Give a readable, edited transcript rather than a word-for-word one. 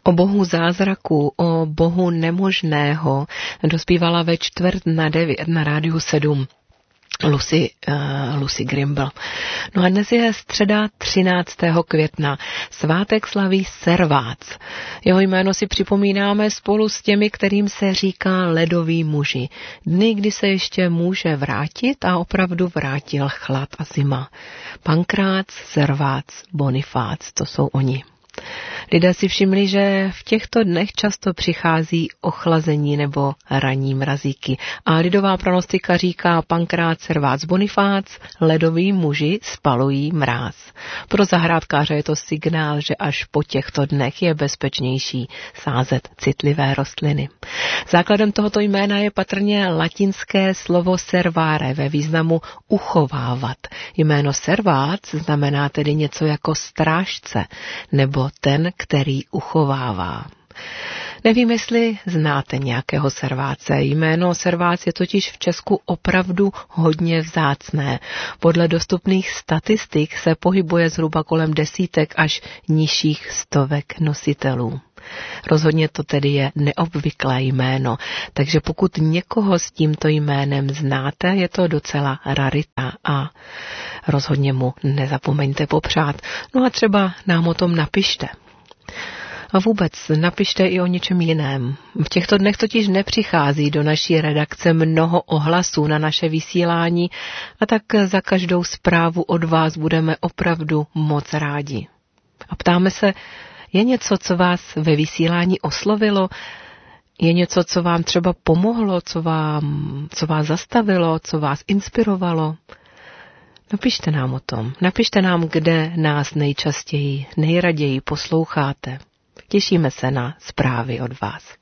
O bohu zázraku, o bohu nemožného dospívala ve 8:45 na Rádiu 7 Lucy Grimble. No a dnes je středa 13. května. Svátek slaví Servác. Jeho jméno si připomínáme spolu s těmi, kterým se říká ledoví muži. Dny, kdy se ještě může vrátit a opravdu vrátil chlad a zima. Pankrác, Servác, Bonifác, to jsou oni. Lidé si všimli, že v těchto dnech často přichází ochlazení nebo ranní mrazíky. A lidová pronostika říká Pankrác, Servác, Bonifác, ledoví muži spalují mráz. Pro zahrádkáře je to signál, že až po těchto dnech je bezpečnější sázet citlivé rostliny. Základem tohoto jména je patrně latinské slovo servare ve významu uchovávat. Jméno Servác znamená tedy něco jako strážce nebo ten, který uchovává. Nevím, jestli znáte nějakého Serváce. Jméno Servác je totiž v Česku opravdu hodně vzácné. Podle dostupných statistik se pohybuje zhruba kolem desítek až nižších stovek nositelů. Rozhodně to tedy je neobvyklé jméno, takže pokud někoho s tímto jménem znáte, je to docela rarita a rozhodně mu nezapomeňte popřát. No a třeba nám o tom napište. A vůbec napište i o něčem jiném. V těchto dnech totiž nepřichází do naší redakce mnoho ohlasů na naše vysílání a tak za každou zprávu od vás budeme opravdu moc rádi. A ptáme se, je něco, co vás ve vysílání oslovilo? Je něco, co vám třeba pomohlo, co vás zastavilo, co vás inspirovalo? Napište nám o tom. Napište nám, kde nás nejčastěji, nejraději posloucháte. Těšíme se na zprávy od vás.